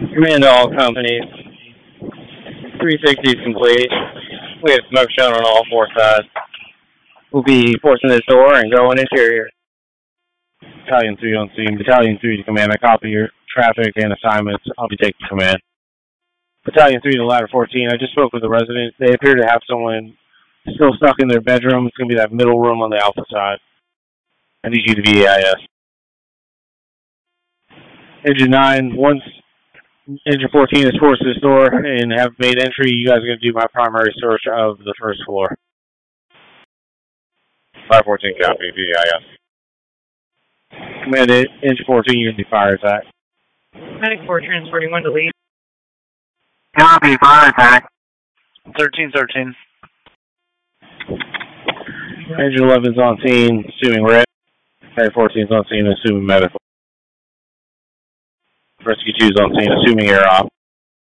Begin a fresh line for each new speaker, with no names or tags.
Command to all companies. 360 is complete. We have smoke shown on all four sides. We'll be forcing this door and going interior. Battalion 3 on scene. Battalion 3 to command. I copy your traffic and assignments. I'll be taking command. Battalion 3 to ladder 14. I just spoke with the residents. They appear to have someone still stuck in their bedroom. It's going to be that middle room on the alpha side. I need you to be AIS. Engine 9, once Engine 14 has forced this door and have made entry, you guys are going to do my primary search of the first floor. 514 copy, VIS. Command Engine 14, you're going to be fire attack.
Medic 4 transporting 1 to lead.
Copy, fire attack.
1313.
Engine 11's on scene, assuming red. Medic 14's on scene, assuming medical. Rescue 2's on scene, assuming air off.